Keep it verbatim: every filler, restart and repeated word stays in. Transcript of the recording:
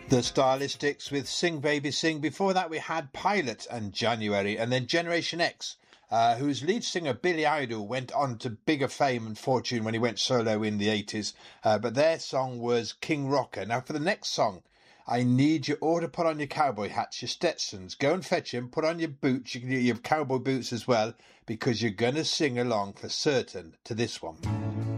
The Stylistics with Sing Baby Sing. Before that we had Pilot and January, and then Generation X, uh, whose lead singer Billy Idol went on to bigger fame and fortune when he went solo in the eighties, uh, but their song was King Rocker. Now for the next song, I need you all to put on your cowboy hats, your Stetsons, go and fetch them, put on your boots, your cowboy boots as well, because you're going to sing along for certain to this one.